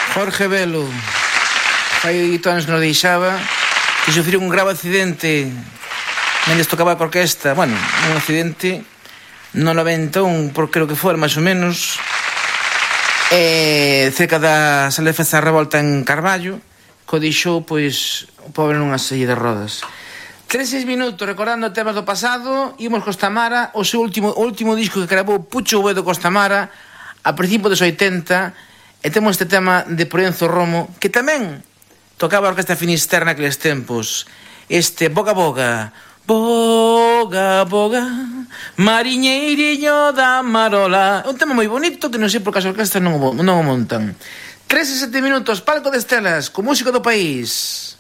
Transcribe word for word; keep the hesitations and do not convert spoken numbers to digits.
Jorge Velo, fai oito anos que nos deixaba, que sufriu un grave accidente mentres tocaba a orquesta. Bueno, un accidente no noventa e un, por creo que foi, máis ou menos, eh, cerca da sala de festa Revolta en Carballo, que o deixou, pois, o pobre nunha silla de rodas. Tres, seis minutos recordando temas do pasado. Imos Costamara, o seu último, o último disco que gravou Pucho Boedo Costamara a principios dos oitenta, e temos este tema de Proenzo Romo, que tamén tocaba a Orquesta Finisterra naqueles tempos. Este Boga Boga, Boga Boga, mariñeiriño da Marola. É un tema moi bonito que non sei por que as orquestas non o, non o montan. Tres e sete minutos, Palco de Estelas, co músico do país.